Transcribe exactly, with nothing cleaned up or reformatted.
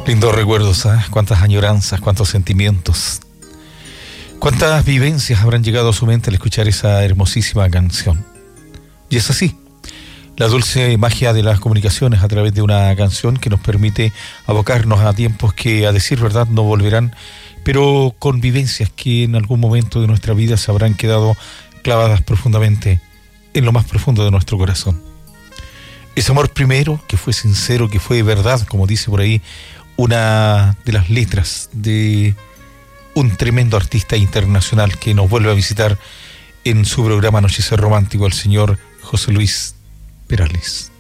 Lindos recuerdos, ¿eh? Cuántas añoranzas, cuántos sentimientos, cuántas vivencias habrán llegado a su mente al escuchar esa hermosísima canción. Y es así, la dulce magia de las comunicaciones a través de una canción que nos permite abocarnos a tiempos que, a decir verdad, no volverán, pero con vivencias que en algún momento de nuestra vida se habrán quedado clavadas profundamente en lo más profundo de nuestro corazón. Ese amor primero, que fue sincero, que fue verdad, como dice por ahí una de las letras de un tremendo artista internacional que nos vuelve a visitar en su programa Anochecer Romántico, el señor José Luis Perales.